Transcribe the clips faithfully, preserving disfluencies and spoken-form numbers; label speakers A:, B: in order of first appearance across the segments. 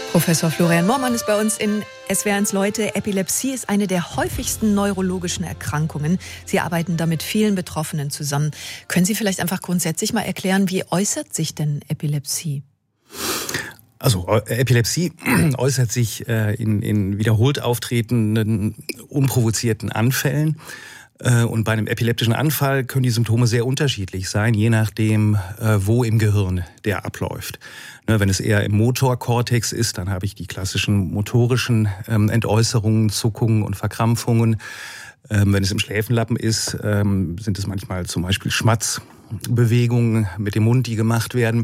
A: Professor Florian Moormann ist bei uns in S W R eins Leute. Epilepsie ist eine der häufigsten neurologischen Erkrankungen. Sie arbeiten da mit vielen Betroffenen zusammen. Können Sie vielleicht einfach grundsätzlich mal erklären, wie äußert sich denn Epilepsie?
B: Also Epilepsie äußert sich äh, in, in wiederholt auftretenden, unprovozierten Anfällen. Äh, und bei einem epileptischen Anfall können die Symptome sehr unterschiedlich sein, je nachdem, äh, wo im Gehirn der abläuft. Ne, wenn es eher im Motorkortex ist, dann habe ich die klassischen motorischen ähm, Entäußerungen, Zuckungen und Verkrampfungen. Ähm, wenn es im Schläfenlappen ist, ähm, sind es manchmal zum Beispiel Schmatzbewegungen mit dem Mund, die gemacht werden.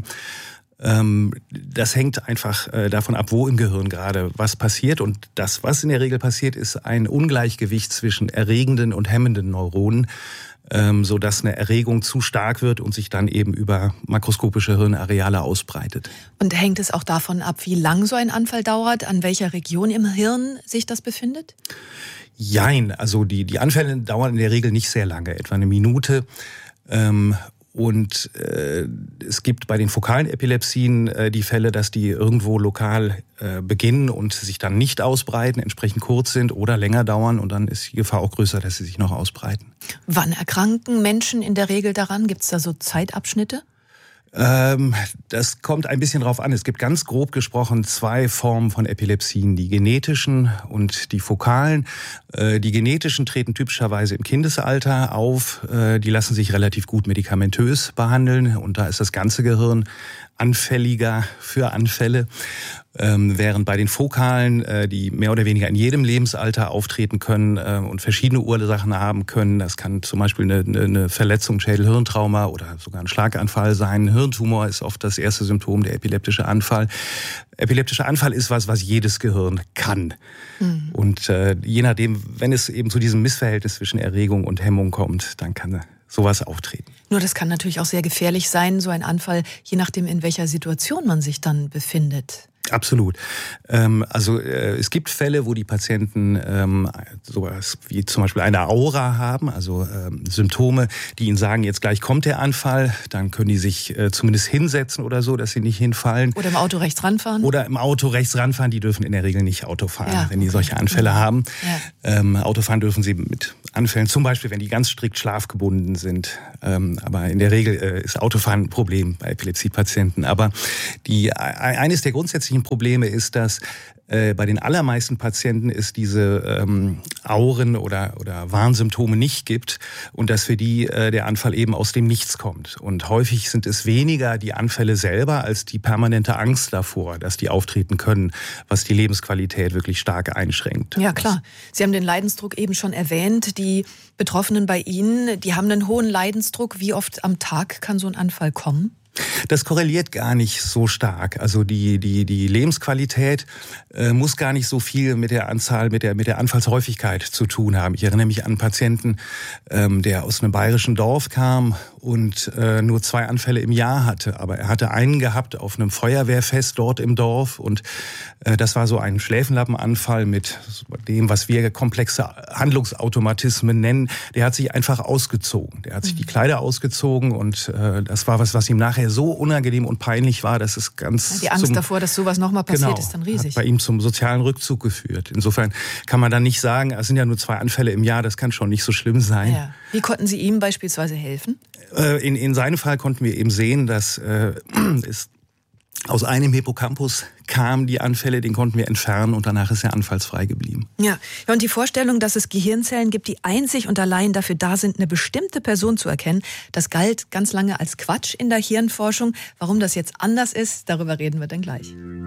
B: Das hängt einfach davon ab, wo im Gehirn gerade was passiert. Und das, was in der Regel passiert, ist ein Ungleichgewicht zwischen erregenden und hemmenden Neuronen, sodass eine Erregung zu stark wird und sich dann eben über makroskopische Hirnareale ausbreitet.
A: Und hängt es auch davon ab, wie lang so ein Anfall dauert, an welcher Region im Hirn sich das befindet?
B: Jein, also die, die Anfälle dauern in der Regel nicht sehr lange, etwa eine Minute. Ähm, Und äh, es gibt bei den fokalen Epilepsien äh, die Fälle, dass die irgendwo lokal äh, beginnen und sich dann nicht ausbreiten, entsprechend kurz sind oder länger dauern. Und dann ist die Gefahr auch größer, dass sie sich noch ausbreiten.
A: Wann erkranken Menschen in der Regel daran? Gibt es da so Zeitabschnitte?
B: Ähm, das kommt ein bisschen drauf an. Es gibt ganz grob gesprochen zwei Formen von Epilepsien, die genetischen und die fokalen. Äh, die genetischen treten typischerweise im Kindesalter auf. Äh, die lassen sich relativ gut medikamentös behandeln und da ist das ganze Gehirn anfälliger für Anfälle. Ähm, während bei den Fokalen, äh, die mehr oder weniger in jedem Lebensalter auftreten können äh, und verschiedene Ursachen haben können. Das kann zum Beispiel eine, eine Verletzung, Schädel-Hirntrauma oder sogar ein Schlaganfall sein. Ein Hirntumor ist oft das erste Symptom, der epileptische Anfall. Epileptischer Anfall ist was, was jedes Gehirn kann. Mhm. Und äh, je nachdem, wenn es eben zu diesem Missverhältnis zwischen Erregung und Hemmung kommt, dann kann sowas auftreten.
A: Nur das kann natürlich auch sehr gefährlich sein, so ein Anfall, je nachdem, in welcher Situation man sich dann befindet.
B: Absolut. Ähm, also äh, es gibt Fälle, wo die Patienten ähm, sowas wie zum Beispiel eine Aura haben, also ähm, Symptome, die ihnen sagen, jetzt gleich kommt der Anfall. Dann können die sich äh, zumindest hinsetzen oder so, dass sie nicht hinfallen.
A: Oder im Auto rechts ranfahren.
B: Oder im Auto rechts ranfahren. Die dürfen in der Regel nicht Auto fahren,
A: ja,
B: wenn die
A: okay.
B: solche Anfälle mhm. haben.
A: Ja.
B: Ähm, Autofahren dürfen sie mit Anfällen, zum Beispiel, wenn die ganz strikt schlafgebunden sind. Ähm, aber in der Regel äh, ist Autofahren ein Problem bei Epilepsiepatienten. Aber die, eines der grundsätzlichen Probleme ist, dass äh, bei den allermeisten Patienten es diese ähm, Auren oder, oder Warnsymptome nicht gibt und dass für die äh, der Anfall eben aus dem Nichts kommt. Und häufig sind es weniger die Anfälle selber als die permanente Angst davor, dass die auftreten können, was die Lebensqualität wirklich stark einschränkt.
A: Ja, klar. Sie haben den Leidensdruck eben schon erwähnt. Die Betroffenen bei Ihnen, die haben einen hohen Leidensdruck. Wie oft am Tag kann so ein Anfall kommen?
B: Das korreliert gar nicht so stark. Also die die die Lebensqualität äh, muss gar nicht so viel mit der Anzahl, mit der mit der Anfallshäufigkeit zu tun haben. Ich erinnere mich an einen Patienten, ähm, der aus einem bayerischen Dorf kam und äh, nur zwei Anfälle im Jahr hatte. Aber er hatte einen gehabt auf einem Feuerwehrfest dort im Dorf und äh, das war so ein Schläfenlappenanfall mit dem, was wir komplexe Handlungsautomatismen nennen. Der hat sich einfach ausgezogen. Der hat sich die Kleider ausgezogen und äh, das war was, was ihm nachher so unangenehm und peinlich war, dass es ganz...
A: Die Angst
B: zum,
A: davor, dass sowas nochmal passiert,
B: genau,
A: ist dann riesig.
B: Hat bei ihm zum sozialen Rückzug geführt. Insofern kann man dann nicht sagen, es sind ja nur zwei Anfälle im Jahr, das kann schon nicht so schlimm sein.
A: Ja. Wie konnten Sie ihm beispielsweise helfen?
B: In, in seinem Fall konnten wir eben sehen, dass äh, es aus einem Hippocampus kamen die Anfälle, den konnten wir entfernen und danach ist er anfallsfrei geblieben.
A: Ja, und die Vorstellung, dass es Gehirnzellen gibt, die einzig und allein dafür da sind, eine bestimmte Person zu erkennen, das galt ganz lange als Quatsch in der Hirnforschung. Warum das jetzt anders ist, darüber reden wir dann gleich.